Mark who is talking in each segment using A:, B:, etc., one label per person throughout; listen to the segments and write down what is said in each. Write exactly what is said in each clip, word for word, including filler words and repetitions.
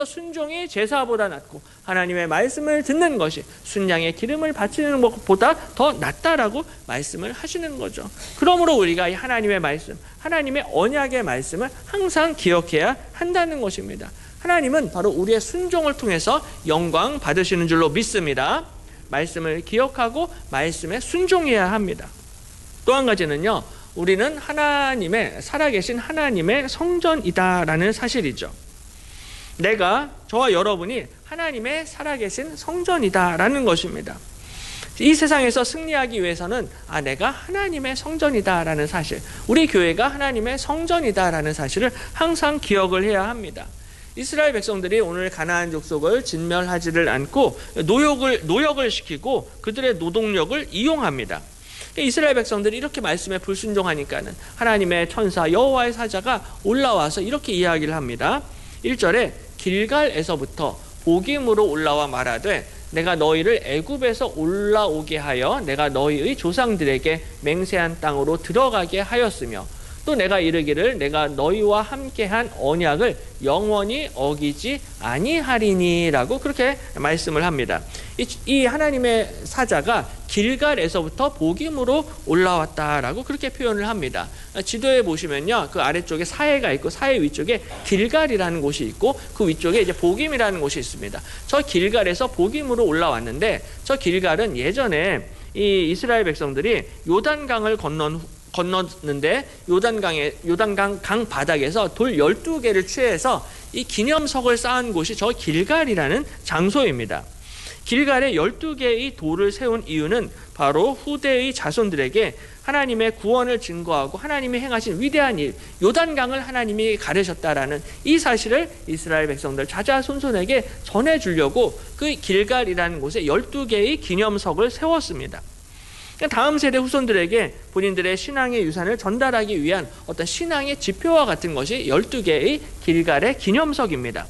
A: 순종이 제사보다 낫고 하나님의 말씀을 듣는 것이 순양의 기름을 바치는 것보다 더 낫다라고 말씀을 하시는 거죠. 그러므로 우리가 이 하나님의 말씀, 하나님의 언약의 말씀을 항상 기억해야 한다는 것입니다. 하나님은 바로 우리의 순종을 통해서 영광 받으시는 줄로 믿습니다. 말씀을 기억하고 말씀에 순종해야 합니다. 또 한 가지는요, 우리는 하나님의 살아계신 하나님의 성전이다라는 사실이죠. 내가, 저와 여러분이 하나님의 살아계신 성전이다라는 것입니다. 이 세상에서 승리하기 위해서는 아, 내가 하나님의 성전이다라는 사실, 우리 교회가 하나님의 성전이다라는 사실을 항상 기억을 해야 합니다. 이스라엘 백성들이 오늘 가나안 족속을 진멸하지를 않고 노역을, 노역을 시키고 그들의 노동력을 이용합니다. 이스라엘 백성들이 이렇게 말씀에 불순종하니까는 하나님의 천사 여호와의 사자가 올라와서 이렇게 이야기를 합니다. 일 절에 길갈에서부터 복임으로 올라와 말하되 내가 너희를 애굽에서 올라오게 하여 내가 너희의 조상들에게 맹세한 땅으로 들어가게 하였으며 또 내가 이르기를 내가 너희와 함께한 언약을 영원히 어기지 아니하리니라고 그렇게 말씀을 합니다. 이, 이 하나님의 사자가 길갈에서부터 복임으로 올라왔다라고 그렇게 표현을 합니다. 지도에 보시면요, 그 아래쪽에 사해가 있고 사해 위쪽에 길갈이라는 곳이 있고 그 위쪽에 이제 복임이라는 곳이 있습니다. 저 길갈에서 복임으로 올라왔는데 저 길갈은 예전에 이 이스라엘 백성들이 요단강을 건넌 후 건넜는데 요단강에 요단강 강 바닥에서 돌 열두 개를 취해서 이 기념석을 쌓은 곳이 저 길갈이라는 장소입니다. 길갈에 열두 개의 돌을 세운 이유는 바로 후대의 자손들에게 하나님의 구원을 증거하고 하나님이 행하신 위대한 일, 요단강을 하나님이 가르셨다라는 이 사실을 이스라엘 백성들 자자손손에게 전해주려고 그 길갈이라는 곳에 열두 개의 기념석을 세웠습니다. 다음 세대 후손들에게 본인들의 신앙의 유산을 전달하기 위한 어떤 신앙의 지표와 같은 것이 열두 개의 길갈의 기념석입니다.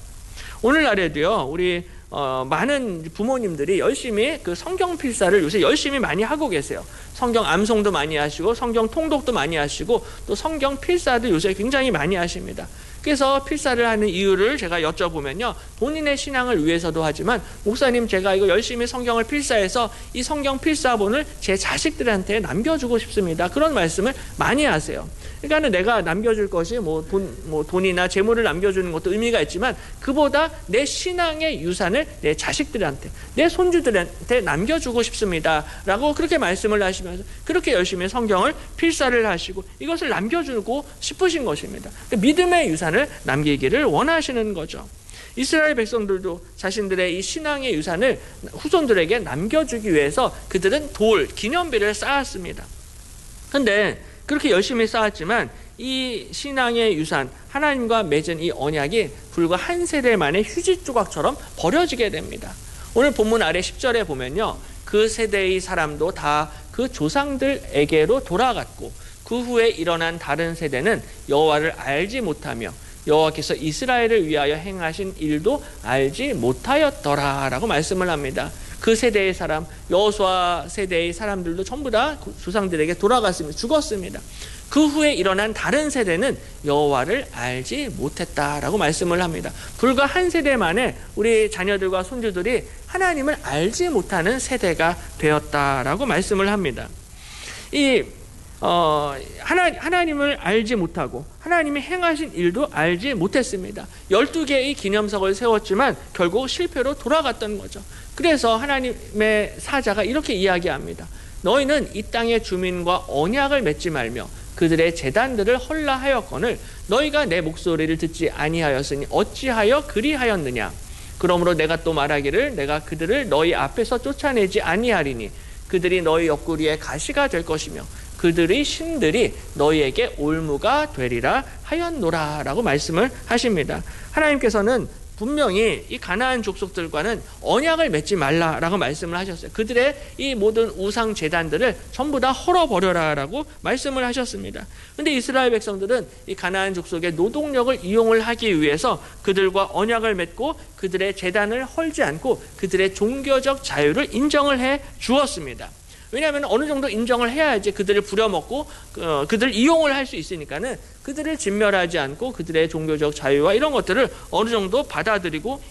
A: 오늘날에도요, 우리 어, 많은 부모님들이 열심히 그 성경 필사를 요새 열심히 많이 하고 계세요. 성경 암송도 많이 하시고 성경 통독도 많이 하시고 또 성경 필사도 요새 굉장히 많이 하십니다. 그래서 필사를 하는 이유를 제가 여쭤보면요, 본인의 신앙을 위해서도 하지만 목사님, 제가 이거 열심히 성경을 필사해서 이 성경 필사본을 제 자식들한테 남겨주고 싶습니다. 그런 말씀을 많이 하세요. 그러니까 내가 남겨줄 것이 뭐 돈, 뭐 돈이나 재물을 남겨주는 것도 의미가 있지만 그보다 내 신앙의 유산을 내 자식들한테, 내 손주들한테 남겨주고 싶습니다 라고 그렇게 말씀을 하시면서 그렇게 열심히 성경을 필사를 하시고 이것을 남겨주고 싶으신 것입니다. 믿음의 유산을 남기기를 원하시는 거죠. 이스라엘 백성들도 자신들의 이 신앙의 유산을 후손들에게 남겨주기 위해서 그들은 돌, 기념비를 쌓았습니다. 그런데 그렇게 열심히 쌓았지만 이 신앙의 유산, 하나님과 맺은 이 언약이 불과 한 세대 만에 휴지 조각처럼 버려지게 됩니다. 오늘 본문 아래 십 절에 보면요, 그 세대의 사람도 다 그 조상들에게로 돌아갔고 그 후에 일어난 다른 세대는 여호와를 알지 못하며 여호와께서 이스라엘을 위하여 행하신 일도 알지 못하였더라 라고 말씀을 합니다. 그 세대의 사람, 여호수아 세대의 사람들도 전부 다 조상들에게 돌아갔습니다. 죽었습니다. 그 후에 일어난 다른 세대는 여호와를 알지 못했다라고 말씀을 합니다. 불과 한 세대 만에 우리 자녀들과 손주들이 하나님을 알지 못하는 세대가 되었다라고 말씀을 합니다. 이 어, 하나, 하나님을 알지 못하고 하나님이 행하신 일도 알지 못했습니다. 열두 개의 기념석을 세웠지만 결국 실패로 돌아갔던 거죠. 그래서 하나님의 사자가 이렇게 이야기합니다. 너희는 이 땅의 주민과 언약을 맺지 말며 그들의 제단들을 헐라하였거늘 너희가 내 목소리를 듣지 아니하였으니 어찌하여 그리하였느냐. 그러므로 내가 또 말하기를 내가 그들을 너희 앞에서 쫓아내지 아니하리니 그들이 너희 옆구리에 가시가 될 것이며 그들의 신들이 너희에게 올무가 되리라 하였노라 라고 말씀을 하십니다. 하나님께서는 분명히 이 가나안 족속들과는 언약을 맺지 말라라고 말씀을 하셨어요. 그들의 이 모든 우상 제단들을 전부 다 헐어버려라라고 말씀을 하셨습니다. 그런데 이스라엘 백성들은 이 가나안 족속의 노동력을 이용을 하기 위해서 그들과 언약을 맺고 그들의 제단을 헐지 않고 그들의 종교적 자유를 인정을 해 주었습니다. 왜냐하면 어느 정도 인정을 해야지 그들을 부려먹고 어, 그들을 이용을 할 수 있으니까는 그들을 진멸하지 않고 그들의 종교적 자유와 이런 것들을 어느 정도 받아들이고